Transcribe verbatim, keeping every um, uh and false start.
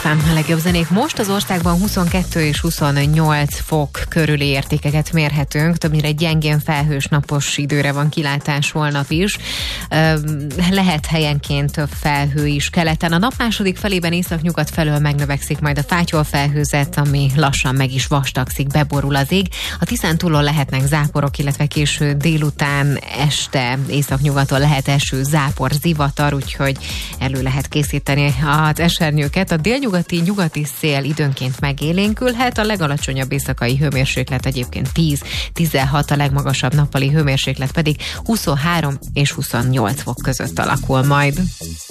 szépen a legjobb zenék. Most az országban huszonkettő és huszonnyolc fok körüli értékeket mérhetünk. Többnyire gyengén felhős napos időre van kilátás holnap is. Lehet helyenként több felhő is keleten. A nap második felében északnyugat felől megnövekszik majd a fátyolfelhőzet, ami lassan meg is vastagszik, beborul az ég. A Tiszántúlon lehetnek záporok, illetve késő délután, este északnyugaton lehet eső, zápor, zivatar, úgyhogy elő lehet készíteni az esernyőket. A délnyugati, nyugati szél időnként megélénkülhet, a legalacsonyabb éjszakai hőmérséklet egyébként tíz-tizenhat, a legmagasabb nappali hőmérséklet pedig huszonhárom és huszonnyolc fok között alakul majd.